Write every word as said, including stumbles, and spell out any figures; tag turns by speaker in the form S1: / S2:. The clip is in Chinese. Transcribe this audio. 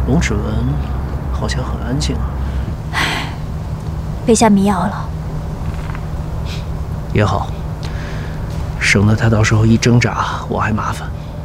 S1: 龙齿轮好像很安静啊。
S2: 唉，被下迷药了。
S1: 也好，省得他到时候一挣扎，我还麻烦。